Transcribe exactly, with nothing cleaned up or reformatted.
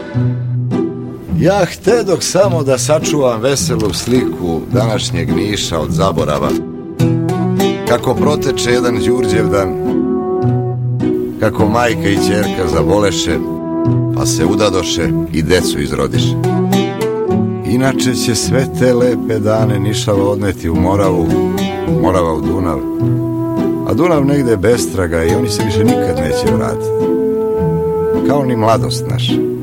Ja htedok samo da sačuvam veselu sliku današnjeg Niša od zaborava. Kako proteče jedan Đurđevdan, kako majka i ćerka zaboleše, pa se udadoše i decu izrodiše. Inače će sve te lepe dane Nišava odneti u Moravu, Morava u Dunav, a Dunav negde bestraga i oni se više nikad neće vratiti. Kao ni mladost naša.